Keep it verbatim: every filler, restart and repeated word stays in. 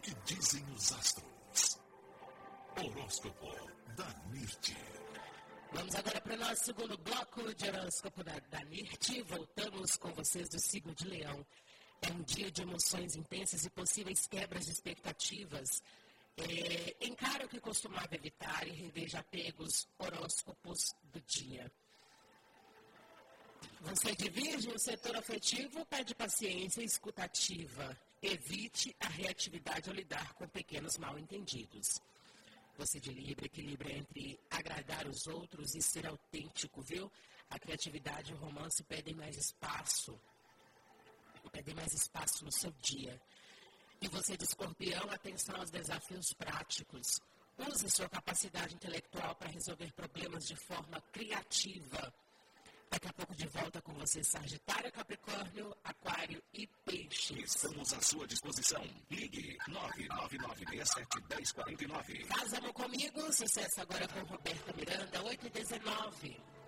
que dizem os astros. Horóscopo da Mirti. Vamos agora para o nosso segundo bloco de horóscopo da, da Mirti. Voltamos com vocês do signo de Leão. É um dia de emoções intensas e possíveis quebras de expectativas. É, encara o que costumava evitar e reveja apegos, horóscopos do dia. Você de Virgem, o setor afetivo pede paciência e escutativa. Evite a reatividade ao lidar com pequenos mal-entendidos. Você de Libra, equilibra entre agradar os outros e ser autêntico, viu? A criatividade e o romance pedem mais espaço. Pedem mais espaço no seu dia. E você de Escorpião, atenção aos desafios práticos. Use sua capacidade intelectual para resolver problemas de forma criativa. Daqui a pouco de volta com você, Sagitário, Capricórnio, Aquário e Peixes. Estamos à sua disposição. Ligue nove nove nove seis sete um zero quatro nove. Faz amor comigo, sucesso agora com Roberta Miranda, oito e dezenove.